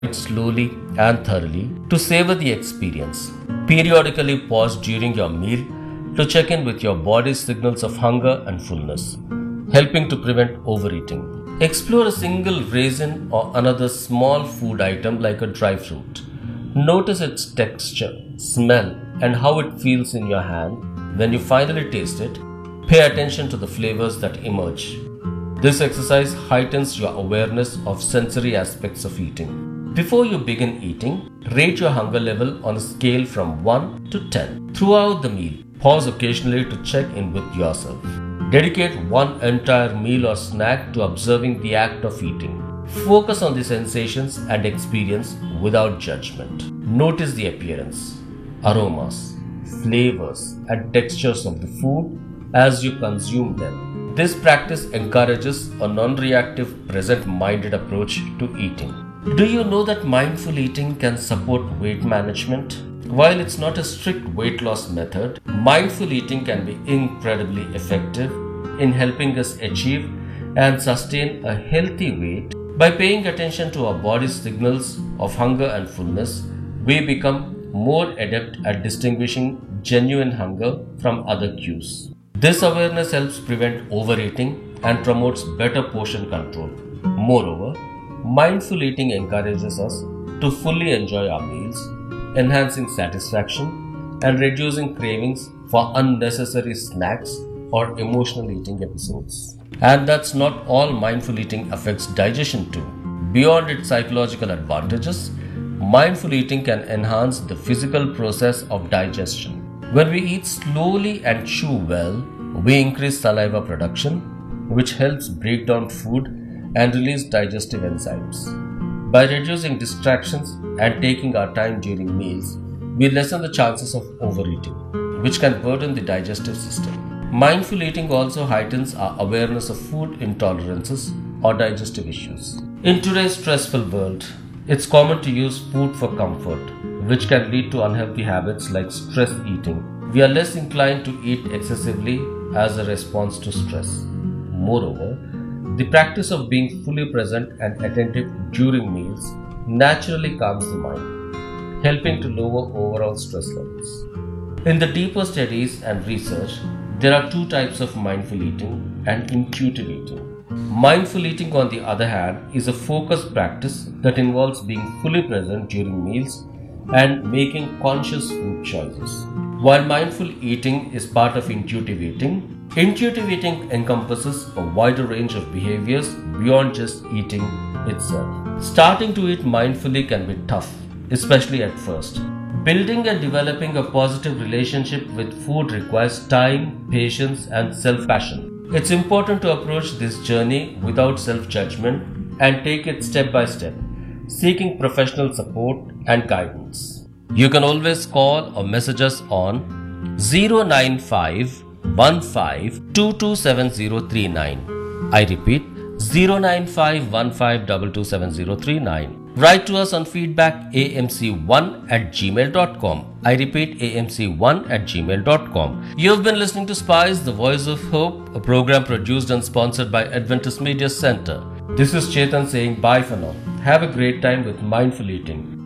Eat slowly and thoroughly to savor the experience. Periodically pause during your meal to check in with your body's signals of hunger and fullness, helping to prevent overeating. Explore a single raisin or another small food item like a dry fruit. Notice its texture, smell, and how it feels in your hand. When you finally taste it, pay attention to the flavors that emerge. This exercise heightens your awareness of sensory aspects of eating. Before you begin eating, rate your hunger level on a scale from 1 to 10. Throughout the meal, pause occasionally to check in with yourself. Dedicate one entire meal or snack to observing the act of eating. Focus on the sensations and experience without judgment. Notice the appearance, aromas, flavors, and textures of the food as you consume them. This practice encourages a non-reactive, present-minded approach to eating. Do you know that mindful eating can support weight management? While it's not a strict weight loss method, mindful eating can be incredibly effective in helping us achieve and sustain a healthy weight. By paying attention to our body's signals of hunger and fullness, we become more adept at distinguishing genuine hunger from other cues. This awareness helps prevent overeating and promotes better portion control. Moreover, mindful eating encourages us to fully enjoy our meals, enhancing satisfaction and reducing cravings for unnecessary snacks or emotional eating episodes. And that's not all. Mindful eating affects digestion too. Beyond its psychological advantages, mindful eating can enhance the physical process of digestion. When we eat slowly and chew well, we increase saliva production, which helps break down food and release digestive enzymes. By reducing distractions and taking our time during meals, we lessen the chances of overeating, which can burden the digestive system. Mindful eating also heightens our awareness of food intolerances or digestive issues. In today's stressful world, it's common to use food for comfort, which can lead to unhealthy habits like stress eating. We are less inclined to eat excessively as a response to stress. Moreover, the practice of being fully present and attentive during meals naturally calms the mind, helping to lower overall stress levels. In the deeper studies and research, there are two types of mindful eating and intuitive eating. Mindful eating, on the other hand, is a focused practice that involves being fully present during meals and making conscious food choices. While mindful eating is part of intuitive eating encompasses a wider range of behaviors beyond just eating itself. Starting to eat mindfully can be tough, especially at first. Building and developing a positive relationship with food requires time, patience, and self-passion. It's important to approach this journey without self-judgment and take it step by step, seeking professional support and guidance. You can always call or message us on 095 15 227039. I repeat, 095 15 227039. Write to us on feedbackamc1@gmail.com. I repeat, amc1@gmail.com. You have been listening to Spice, the Voice of Hope, a program produced and sponsored by Adventist Media Center. This is Chetan saying bye for now. Have a great time with mindful eating.